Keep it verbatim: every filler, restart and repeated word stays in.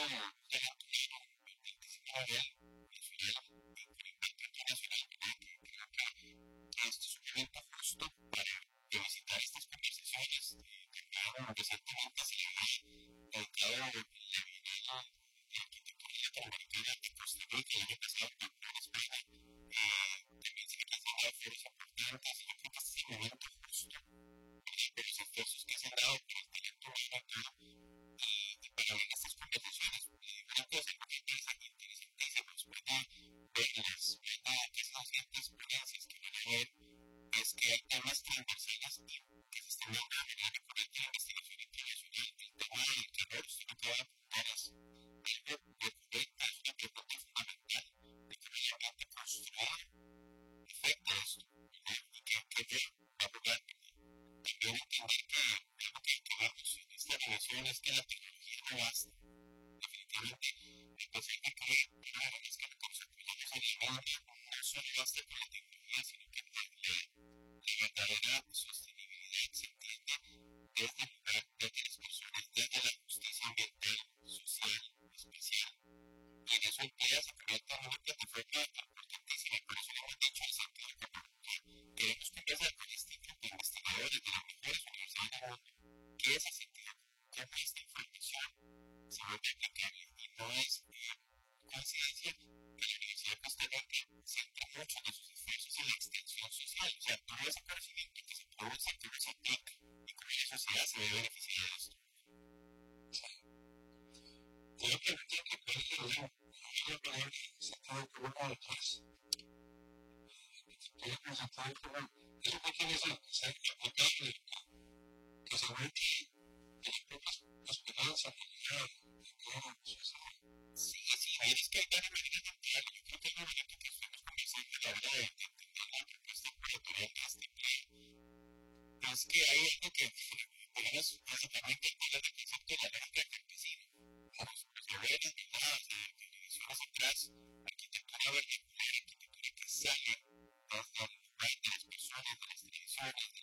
talento humano de altísimo nivel, nacional e internacional, que creo que, que este es un evento justo para revisitar estas conversaciones. Terminaron recientemente se le ha dedicado la Bienal de Arquitectura Latinoamericana de Costa Rica el año pasado en España. Eh, también se han dado foros importantes y yo creo que este es el momento justo de los esfuerzos que se han dado por el talento humano acá y para ver estas conversaciones. Una cosa que es interesantísima después de ver las más de doscientas ponencias que van a haber es que hay temas transversales que se están dando de manera recurrente en la investigación internacional. El tema del calor, usted lo acaba de apuntar, es algo recurrente, es una pregunta fundamental de cómo el ambiente construye afecta esto, ¿verdad? Y que, que va a jugar. También entender que algo que hay que ver en esta relación es que la tecnología no basta. Definitivamente, el paciente que una vez que nos apoyamos en la media, no solo basta con la tecnología, sino que la, la, la verdadera sostenibilidad se entiende desde el lugar, desde las personas, desde la justicia ambiental, social, espacial. Y en eso emplea se convierte en una plataforma importantísima. Por eso le hemos dicho al Centro de Economía, queremos conversar con este grupo de investigadores de las mejores universidades del mundo, que ese sentido, cómo esta información se vuelve aplicable. Y no es eh, coincidencia que la Universidad de Costa Rica centra mucho de sus esfuerzos en la extensión social. O sea, todo ese conocimiento que se produce, todo se aplica y cómo la sociedad se ve beneficiada de esto. Yo creo que puede ser una palabra que se puede probar a tres. Puede presentar como eso que quiere decir, ser aplicable, que se ve que las propias esperanzas que le dan de la sociedad. Sí, sí, es que hay varias maneras de emplearlo. Yo creo que hay una manera que estamos conversando a la hora de entender la propuesta curatorial de este empleo. Es que hay algo que, digamos, básicamente habla del concepto de la lógica del campesino. Los guerreros militares de generaciones atrás, arquitectura vernacular, arquitectura que sale desde el lugar de las personas, de las tradiciones, de